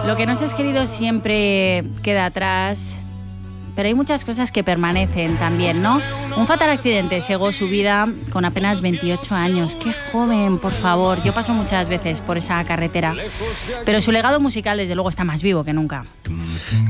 Lo que nos es querido siempre queda atrás, pero hay muchas cosas que permanecen también, ¿no? Un fatal accidente cegó su vida con apenas 28 años. ¡Qué joven, por favor! Yo paso muchas veces por esa carretera, pero su legado musical, desde luego, está más vivo que nunca.